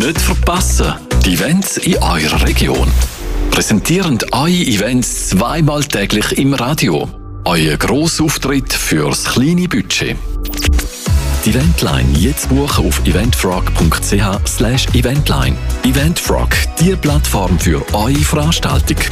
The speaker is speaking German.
Nicht verpassen, die Events in eurer Region. Präsentierend eure Events zweimal täglich im Radio. Euer Grossauftritt fürs kleine Budget. Die Eventline jetzt buchen auf eventfrog.ch/eventline. Eventfrog, die Plattform für eure Veranstaltung.